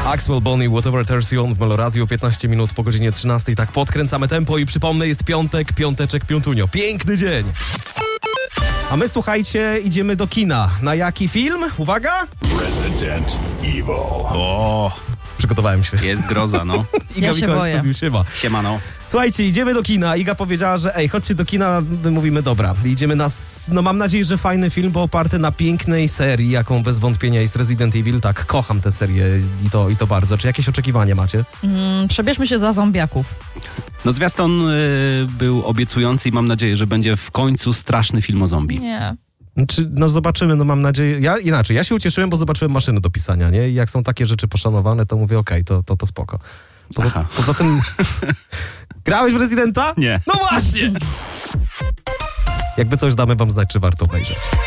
Axwell Bonnie, Whatever Turns You On w Meloradiu, 15 minut po godzinie 13. Tak podkręcamy tempo i przypomnę, jest piątek, piąteczek, piątunio. Piękny dzień! A my, słuchajcie, idziemy do kina. Na jaki film? Uwaga! Resident Evil. O, Przygotowałem się. jest groza, no. Iga Ja się Mikołaj boję. zrobił siewa. Siemano. Słuchajcie, idziemy do kina. Iga powiedziała, że chodźcie do kina. My mówimy, dobra. Idziemy na, no mam nadzieję, że fajny film, bo oparty na pięknej serii, jaką bez wątpienia jest Resident Evil. Tak, kocham tę serię i to bardzo. Czy jakieś oczekiwania macie? Przebierzmy się za zombiaków. No zwiastun był obiecujący i mam nadzieję, że będzie w końcu straszny film o zombie. Nie. No zobaczymy, no mam nadzieję. Ja się ucieszyłem, bo zobaczyłem maszyny do pisania, nie? I jak są takie rzeczy poszanowane, to mówię, okej, to spoko. Poza tym... Grałeś w Residenta? Nie. No właśnie! Jakby coś, damy wam znać, czy warto obejrzeć.